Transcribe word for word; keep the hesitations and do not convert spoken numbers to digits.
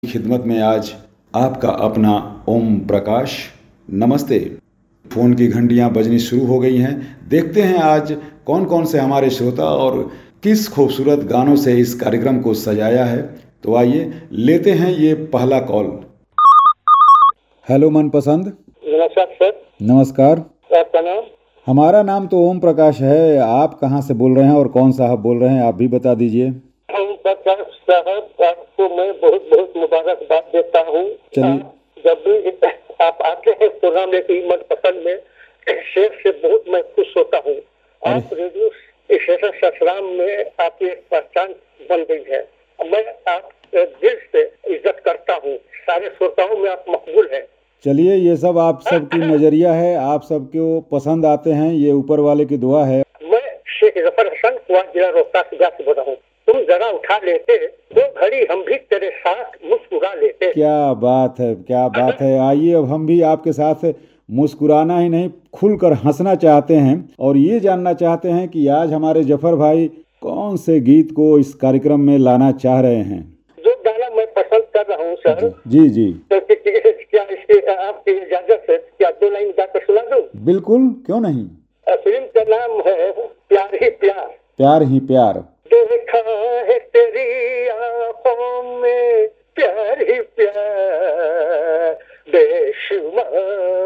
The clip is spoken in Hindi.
खिदमत में आज आपका अपना ओम प्रकाश। नमस्ते। फ़ोन की घंटियां बजनी शुरू हो गई हैं। देखते हैं आज कौन कौन से हमारे श्रोता और किस खूबसूरत गानों से इस कार्यक्रम को सजाया है। तो आइए लेते हैं ये पहला कॉल। हेलो मनपसंद। नमस्कार सर। नमस्कार। आपका नाम? हमारा नाम तो ओम प्रकाश है। आप कहाँ से बोल रहे हैं और कौन साहब बोल रहे हैं, आप भी बता दीजिए। ओम प्रकाश साहब, आपको मैं बहुत बहुत मुबारकबाद देता हूँ। चलिए। जब भी आप आते हैं प्रोग्राम लेके मन पसंद में शेर से बहुत मैं खुश होता हूँ। आप रेडियो स्टेशन ससराम में आपकी एक पहचान बन गई है। मैं आप दिल से इज्जत करता हूँ। सारे श्रोताओं में आप मकबूल हैं। चलिए, ये सब आप सबकी नजरिया है, आप सबको पसंद आते हैं, ये ऊपर वाले की दुआ है। मैं शेख जफर हसन कुआं जिला रोहतास से बोल रहा हूँ। तुम जरा उठा लेते दो घड़ी हम भी तेरे साथ मुस्कुरा लेते। क्या बात है, क्या बात है। आइए अब हम भी आपके साथ मुस्कुराना ही नहीं खुलकर हंसना चाहते हैं और ये जानना चाहते हैं कि आज हमारे जफर भाई कौन से गीत को इस कार्यक्रम में लाना चाह रहे हैं। जो गाना मैं पसंद कर रहा हूँ सर। जी जी। तो क्या इसकी आपकी इजाजत है? क्या दो लाइन गाकर सुना दूं? बिल्कुल, क्यों नहीं। फिल्म का नाम है प्यार ही प्यार। प्यार ही प्यार। देखा है तेरी आंखों में प्यार ही प्यार बेशुमार